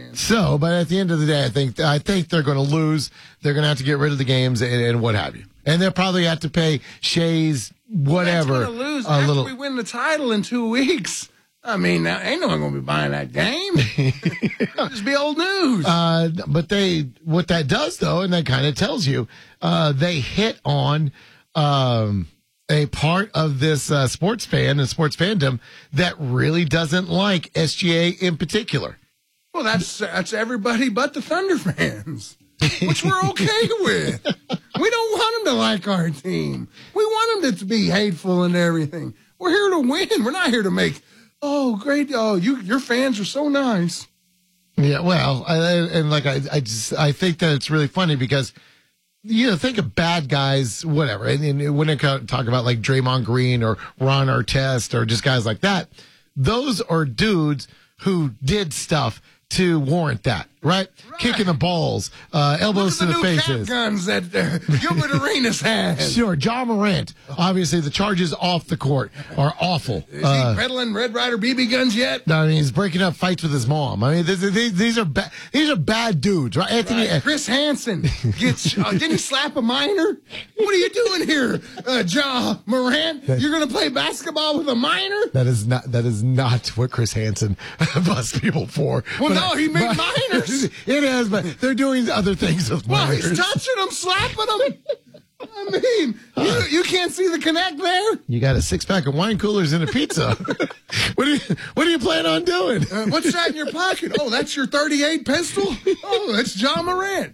fans. So, but at the end of the day, I think they're going to lose. They're going to have to get rid of the games and what have you. And they'll probably have to pay Shay's whatever. That's going to lose after we win the title in 2 weeks. I mean, now, ain't no one going to be buying that game. It'll just be old news. But what that does, though, and that kind of tells you, they hit on a part of this sports fan and sports fandom that really doesn't like SGA in particular. Well, that's everybody but the Thunder fans, which we're okay with. We don't want them to like our team. We want them to be hateful and everything. We're here to win. We're not here to make, oh, great, oh, your fans are so nice. Yeah, well, I think that it's really funny because, think of bad guys, whatever. And when I talk about like Draymond Green or Ron Artest or just guys like that, those are dudes who did stuff to warrant that, right? Kicking the balls, elbows to the faces. Cap guns that Gilbert Arenas has. Sure, John Morant. Obviously, the charges off the court are awful. Is he peddling Red Ryder BB guns yet? No, I mean he's breaking up fights with his mom. I mean these are bad dudes, right? Anthony, Chris Hansen gets. Didn't he slap a minor? What are you doing here, John Morant? You're going to play basketball with a minor? That is not what Chris Hansen busts people for. Well, no, he made minors. It is, but they're doing other things with minors. Well, he's touching them, slapping them. I mean, you can't see the connect there. You got a 6-pack of wine coolers and a pizza. What do you plan on doing? What's that in your pocket? Oh, that's your .38 pistol? Oh, that's John Morant.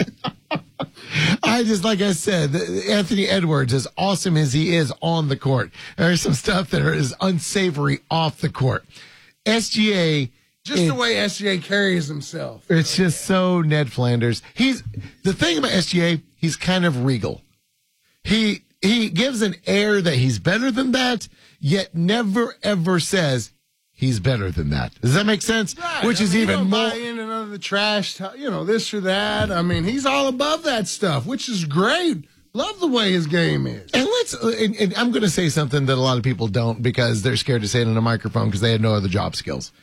Like I said, Anthony Edwards, as awesome as he is on the court, there's some stuff that is unsavory off the court. SGA. Just the way SGA carries himself. It's just so Ned Flanders. The thing about SGA, he's kind of regal. He gives an air that he's better than that, yet never ever says he's better than that. Does that make sense? Right. Which is even more. Buy into none of the trash, this or that. I mean, he's all above that stuff, which is great. Love the way his game is. And I'm going to say something that a lot of people don't because they're scared to say it on a microphone because they have no other job skills.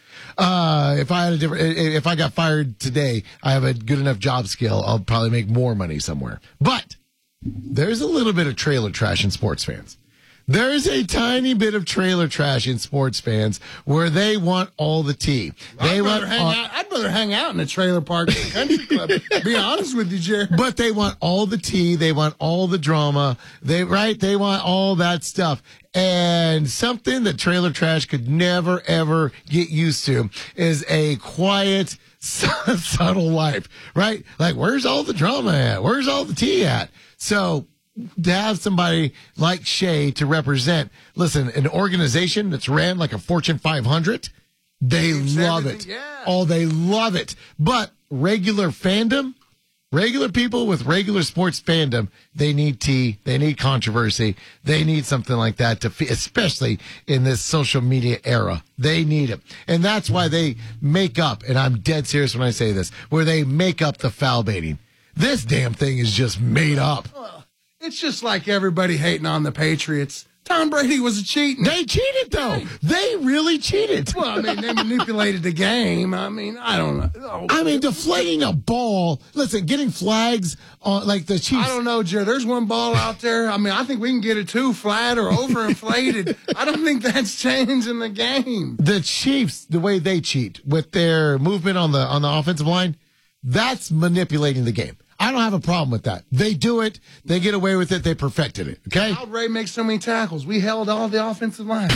If I got fired today, I have a good enough job skill, I'll probably make more money somewhere. But there's a little bit of trailer trash in sports fans. There's a tiny bit of trailer trash in sports fans where they want all the tea. I'd rather hang out in a trailer park at the country club. Be honest with you, Jerry. But they want all the tea. They want all the drama. They want all that stuff. And something that trailer trash could never, ever get used to is a quiet, subtle life, right? Like, where's all the drama at? Where's all the tea at? So to have somebody like Shay to represent, listen, an organization that's ran like a Fortune 500, they love it. Yeah. Oh, they love it. But regular fandom, regular people with regular sports fandom, they need tea, they need controversy, they need something like that especially in this social media era. They need it. And that's why they make up, and I'm dead serious when I say this, where they make up the foul baiting. This damn thing is just made up. Well, it's just like everybody hating on the Patriots. Tom Brady was cheating. They cheated, though. They really cheated. Well, I mean, they manipulated the game. I mean, I don't know. I mean, deflating a ball. Listen, getting flags on, like the Chiefs. I don't know, Jerry. There's one ball out there. I mean, I think we can get it too flat or overinflated. I don't think that's changing the game. The Chiefs, the way they cheat with their movement on the offensive line, that's manipulating the game. I don't have a problem with that. They do it. They get away with it. They perfected it. Okay? How'd Ray make so many tackles? We held all the offensive line.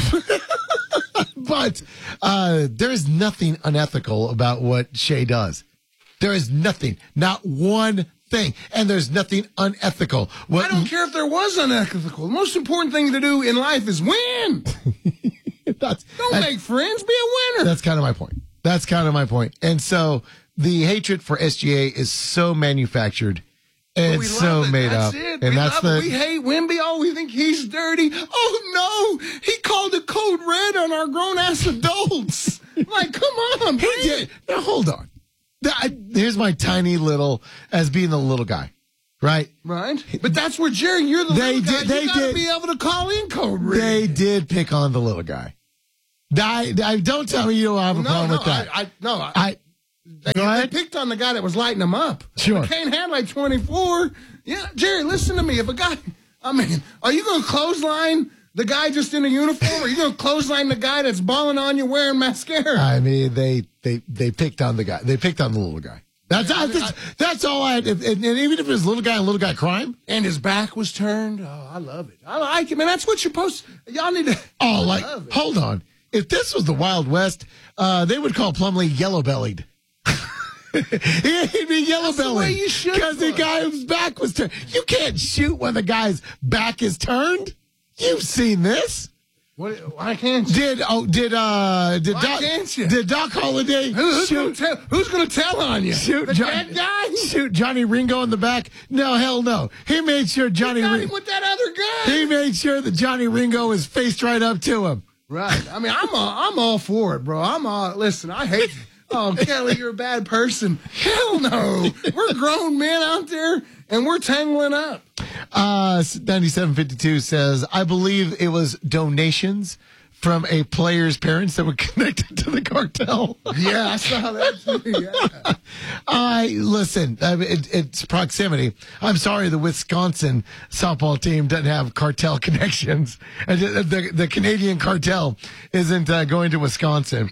But there's nothing unethical about what Shay does. There is nothing. Not one thing. And there's nothing unethical. I don't care if there was unethical. The most important thing to do in life is win. Don't make friends. Be a winner. That's kind of my point. And so the hatred for SGA is so manufactured and so made up. And we hate Wemby. Oh, we think he's dirty. Oh, no. He called it code red on our grown-ass adults. Like, come on, he did. Now, hold on. Here's my tiny little, as being the little guy, right? Right. But that's where, Jerry, you're the little guy. You got to be able to call in code red. They did pick on the little guy. Don't tell me you don't have a problem with that. They picked on the guy that was lighting them up. Sure. Kane had like 24. Yeah, Jerry, listen to me. If a guy, are you going to clothesline the guy just in a uniform, or are you going to clothesline the guy that's balling on you wearing mascara? I mean, they picked on the guy. They picked on the little guy. That's all I. And even if it was little guy crime, and his back was turned. Oh, I love it. I like it, man. That's what you're supposed. Y'all need to. Oh, hold on. If this was the Wild West, they would call Plumlee yellow-bellied. He'd be yellow-bellied because the guy whose back was turned. You can't shoot when the guy's back is turned. You've seen this. Why can't you? Did Doc Holliday who's going to tell on you? Shoot the dead guy? Shoot Johnny Ringo in the back? No, hell no. He made sure Johnny Ringo with that other guy. He made sure that Johnny Ringo was faced right up to him. Right. I mean, I'm all for it, bro. Listen, I hate. Oh, Kelly, you're a bad person. Hell no. We're grown men out there, and we're tangling up. 9752 says, I believe it was donations from a player's parents that were connected to the cartel. Yeah, I saw that too. Yeah. Listen, it's proximity. I'm sorry the Wisconsin softball team doesn't have cartel connections. The Canadian cartel isn't going to Wisconsin.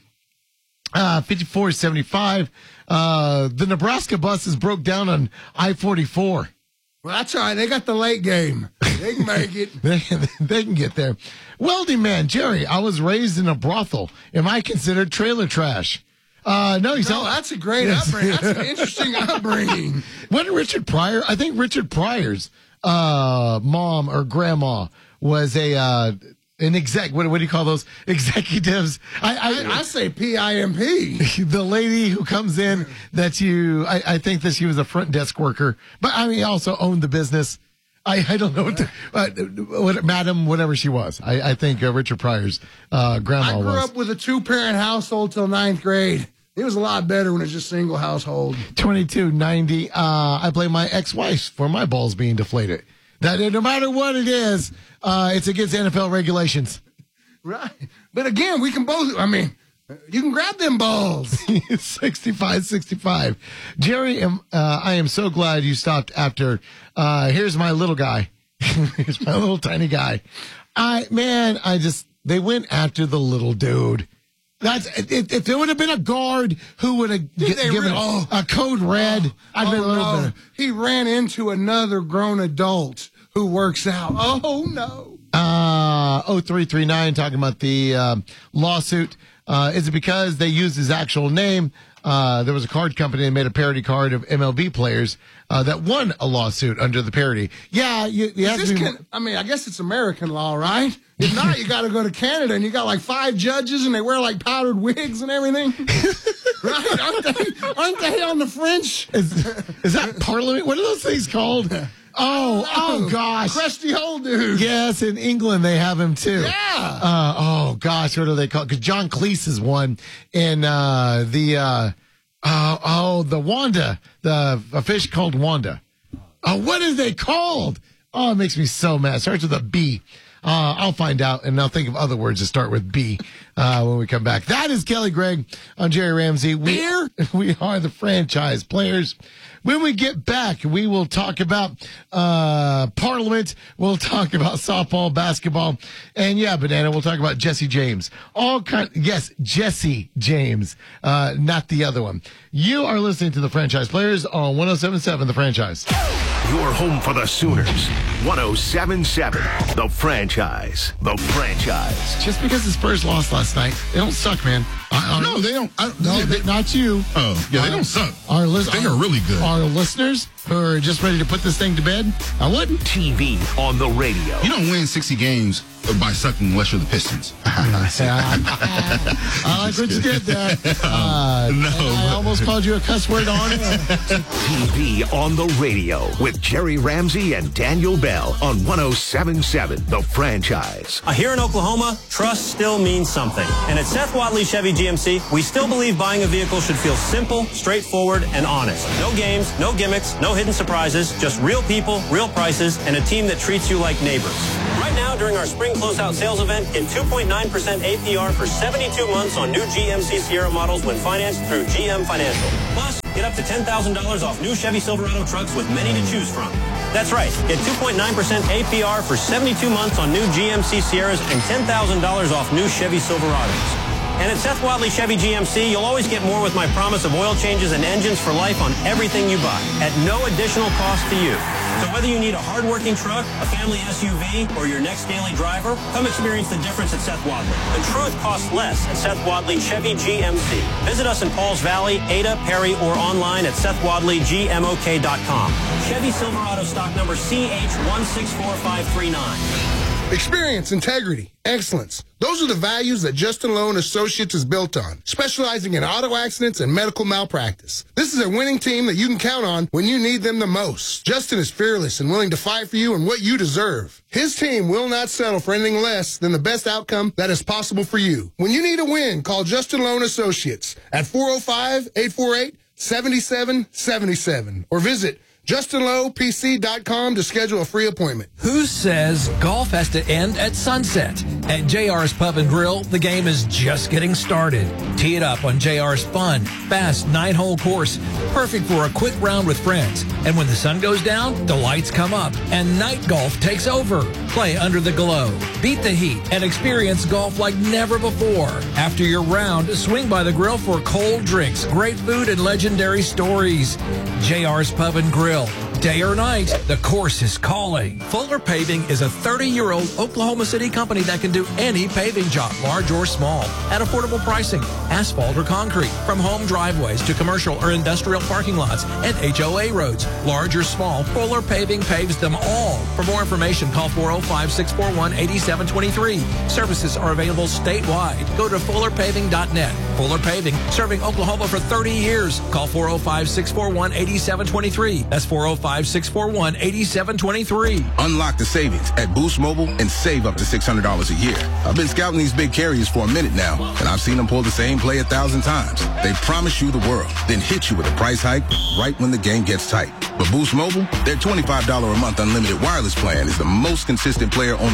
5475. The Nebraska buses broke down on I-44. Well, that's all right. They got the late game. They can make it. They can get there. Welding man, Jerry, I was raised in a brothel. Am I considered trailer trash? No, that's a great upbringing. That's an interesting upbringing. Wasn't Richard Pryor? I think Richard Pryor's mom or grandma was an exec. What do you call those executives? I say PIMP. The lady who comes in I think that she was a front desk worker, but I mean, he also owned the business. I don't know what madam, whatever she was. I think Richard Pryor's grandma was. I grew up with a 2-parent household till 9th grade. It was a lot better when it was just single household. 2290. I blame my ex-wife for my balls being deflated. That no matter what it is, it's against NFL regulations. Right. But again, we can both, you can grab them balls. 65-65. Jerry, I am so glad you stopped after, here's my little guy. Here's my little tiny guy. They went after the little dude. If there would have been a guard who would have given a code red, I'd been a little better. He ran into another grown adult who works out. Oh, no. 0339 talking about the lawsuit. Is it because they used his actual name? There was a card company that made a parody card of MLB players that won a lawsuit under the parody. Yeah, I guess it's American law, right? If not, you got to go to Canada, and you got like 5 judges, and they wear like powdered wigs and everything. Right? Aren't they on the French? Is that Parliament? What are those things called? Oh gosh. Crusty old dude. Yes, in England they have him too. Yeah. Oh gosh, what are they called? Because John Cleese is one in the Wanda, a fish called Wanda. What are they called? Oh, it makes me so mad. Starts with a B. I'll find out, and I'll think of other words that start with B when we come back. That is Kelly Gregg. I'm Jerry Ramsey. We are the franchise players. When we get back, we will talk about Parliament. We'll talk about softball, basketball, and Banana. We'll talk about Jesse James. Jesse James, not the other one. You are listening to the Franchise Players on 107.7 The Franchise. Your home for the Sooners. 107.7 The Franchise. The Franchise. Just because the Spurs lost last night, they don't suck, man. No, they don't. Not you. Oh, yeah, they don't suck. They are really good. Our listeners who are just ready to put this thing to bed, I wouldn't. TV on the radio. You don't win 60 games by sucking unless you're the Pistons. I like what you did there. I almost called you a cuss word on it. TV on the radio with Jerry Ramsey and Daniel Bell on 107.7 The Franchise. Here in Oklahoma, trust still means something. And at Seth Watley Chevy GMC, we still believe buying a vehicle should feel simple, straightforward, and honest. No games, no gimmicks, no hidden surprises, just real people, real prices, and a team that treats you like neighbors. Right Right now, during our spring closeout sales event, get 2.9% APR for 72 months on new GMC Sierra models when financed through GM Financial. Plus, get up to $10,000 off new Chevy Silverado trucks with many to choose from. That's right. Get 2.9% APR for 72 months on new GMC Sierras and $10,000 off new Chevy Silverados. And at Seth Wadley Chevy GMC, you'll always get more with my promise of oil changes and engines for life on everything you buy at no additional cost to you. So whether you need a hard-working truck, a family SUV, or your next daily driver, come experience the difference at Seth Wadley. The truth costs less at Seth Wadley Chevy GMC. Visit us in Pauls Valley, Ada, Perry, or online at SethWadleyGMOK.com. Chevy Silverado stock number CH164539. Experience, integrity, excellence. Those are the values that Justin Lowe & Associates is built on, specializing in auto accidents and medical malpractice. This is a winning team that you can count on when you need them the most. Justin is fearless and willing to fight for you and what you deserve. His team will not settle for anything less than the best outcome that is possible for you. When you need a win, call Justin Lowe & Associates at 405-848-7777 or visit JustinLowePC.com to schedule a free appointment. Who says golf has to end at sunset? At JR's Pub and Grill, the game is just getting started. Tee it up on JR's fun, fast 9-hole course, perfect for a quick round with friends. And when the sun goes down, the lights come up and night golf takes over. Play under the glow, beat the heat, and experience golf like never before. After your round, swing by the grill for cold drinks, great food, and legendary stories. JR's Pub and Grill. Day or night, the course is calling. Fuller Paving is a 30-year-old Oklahoma City company that can do any paving job, large or small, at affordable pricing, asphalt or concrete, from home driveways to commercial or industrial parking lots and HOA roads. Large or small, Fuller Paving paves them all. For more information, call 405-641-8723. Services are available statewide. Go to fullerpaving.net. Fuller Paving, serving Oklahoma for 30 years. Call 405-641-8723. That's 405-641-8723. Unlock the savings at Boost Mobile and save up to $600 a year. I've been scouting these big carriers for a minute now, and I've seen them pull the same play 1,000 times. They promise you the world, then hit you with a price hike right when the game gets tight. But Boost Mobile, their $25 a month unlimited wireless plan is the most consistent player on